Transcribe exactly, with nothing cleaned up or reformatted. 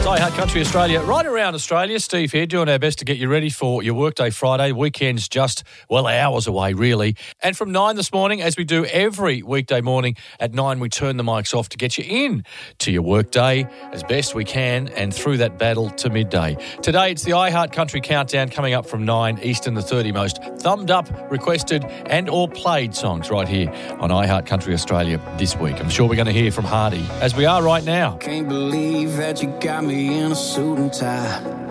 iHeart Country Australia, right around Australia. Steve here, doing our best to get you ready for your workday Friday. Weekend's just, well, hours away, really. And from nine this morning, as we do every weekday morning, at nine we turn the mics off to get you in to your workday as best we can and through that battle to midday. Today, it's the iHeart Country Countdown coming up from nine Eastern, the thirty most thumbed up, requested and or played songs right here on iHeart Country Australia this week. I'm sure we're going to hear from Hardy, as we are right now. Can't believe that you got me in a suit and tie.